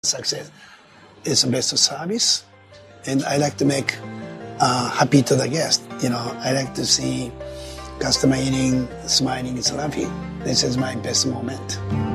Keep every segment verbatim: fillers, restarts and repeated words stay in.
Success is the best service, and I like to make uh, happy to the guest. You know, I like to see customer eating, smiling, is laughing. This is my best moment.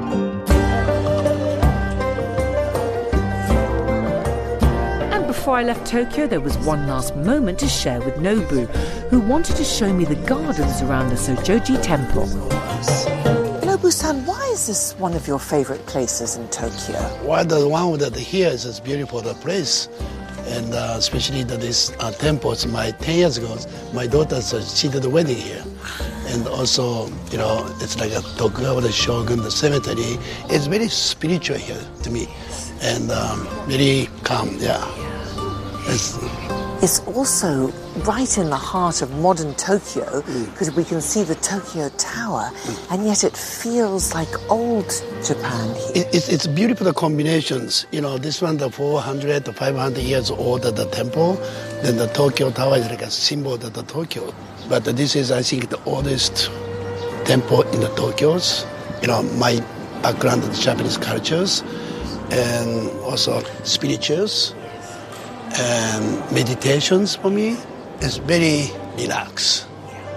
And before I left Tokyo, there was one last moment to share with Nobu, who wanted to show me the gardens around the Sojoji Temple. Nobu-san, why is this one of your favorite places in Tokyo? Well, the one that here is this beautiful place, and uh, especially that this uh, temples. My ten years ago, my daughter uh, she did the wedding here, and also you know it's like a Tokugawa Shogun the cemetery. It's very spiritual here to me, and um, very calm. Yeah. It's, It's also right in the heart of modern Tokyo, because mm. we can see the Tokyo Tower, mm. and yet it feels like old Japan here. It, it's, it's beautiful, the combinations. You know, this one, the four hundred to five hundred years older, the temple, then the Tokyo Tower is like a symbol of the Tokyo. But this is, I think, the oldest temple in the Tokyos. You know, my background in the Japanese cultures, and also spirituals. And meditations for me is very relaxed.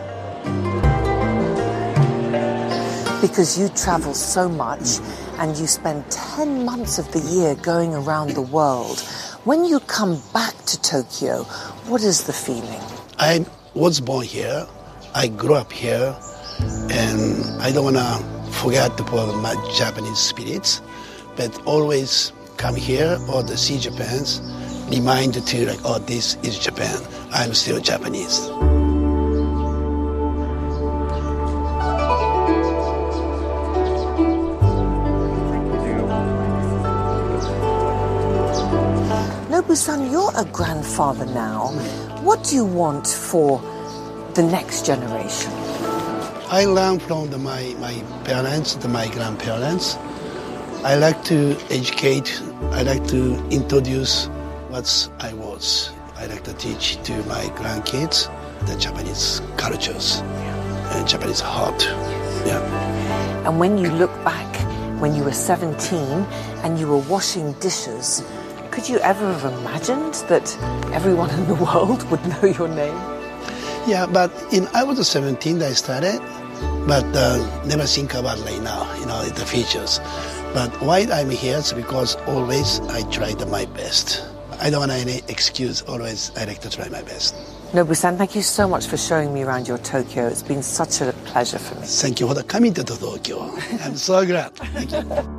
Because you travel so much and you spend ten months of the year going around the world. When you come back to Tokyo, what is the feeling? I was born here, I grew up here, and I don't want to forget about my Japanese spirits, but always come here or to see Japan's. Remind to like, oh, this is Japan. I'm still Japanese. Nobu-san, you're a grandfather now. What do you want for the next generation? I learned from the, my, my parents, the, my grandparents. I like to educate, I like to introduce what I was. I like to teach to my grandkids the Japanese cultures and Japanese heart. Yeah. And when you look back, when you were seventeen and you were washing dishes, could you ever have imagined that everyone in the world would know your name? Yeah, but in I was seventeen I started, but uh, never think about like now, you know, the features. But why I'm here is because always I tried my best. I don't want any excuse. Always, I like to try my best. Nobu-san, thank you so much for showing me around your Tokyo. It's been such a pleasure for me. Thank you for coming to Tokyo. I'm so glad. Thank you.